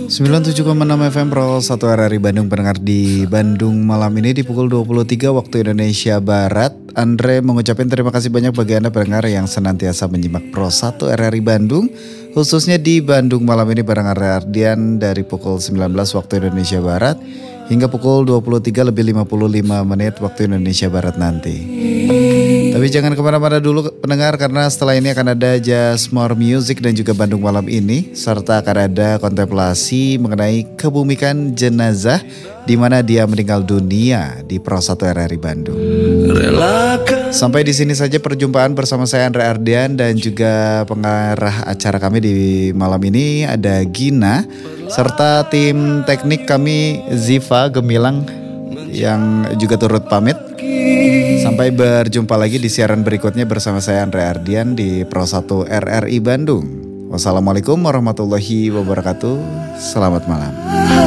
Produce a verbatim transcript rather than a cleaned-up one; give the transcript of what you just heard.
sembilan puluh tujuh koma enam F M Pro satu R R I Bandung, pendengar di Bandung malam ini di pukul dua puluh tiga waktu Indonesia Barat. Andre mengucapkan terima kasih banyak bagi Anda pendengar yang senantiasa menyimak Pro satu R R I Bandung, khususnya di Bandung malam ini bareng Andre Ardian dari pukul sembilan belas waktu Indonesia Barat hingga pukul dua puluh tiga lebih lima puluh lima menit waktu Indonesia Barat nanti. Tapi jangan kemana-mana dulu pendengar, karena setelah ini akan ada Just More Music dan juga Bandung malam ini, serta akan ada kontemplasi mengenai kebumikan jenazah di mana dia meninggal dunia di Pro satu R R I Bandung. Sampai di sini saja perjumpaan bersama saya Andre Ardian dan juga pengarah acara kami di malam ini ada Gina, serta tim teknik kami Ziva Gemilang yang juga turut pamit. Sampai berjumpa lagi di siaran berikutnya bersama saya Andre Ardian di Pro satu R R I Bandung. Wassalamualaikum warahmatullahi wabarakatuh. Selamat malam.